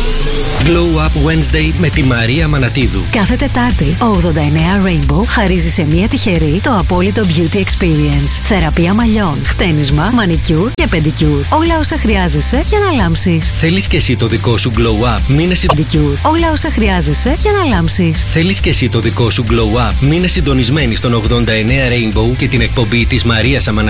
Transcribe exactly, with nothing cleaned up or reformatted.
Glow Up Wednesday με τη Μαρία Μανατίδου. Κάθε Τετάρτη, ο ογδόντα εννέα Rainbow χαρίζει σε μία τυχερή το απόλυτο beauty experience. Θεραπεία μαλλιών, χτένισμα, manicure και pedicure. Όλα όσα χρειάζεσαι για να λάμψεις. Θέλεις και εσύ το δικό σου Glow Up? Μείνε Pedicure. Όλα όσα χρειάζεσαι για να λάμψεις. Θέλεις και εσύ το δικό σου Glow Up? Μείνε συντονισμένη στον ογδόντα εννέα Rainbow και την εκπομπή της Μαρίας Αμανατίδου.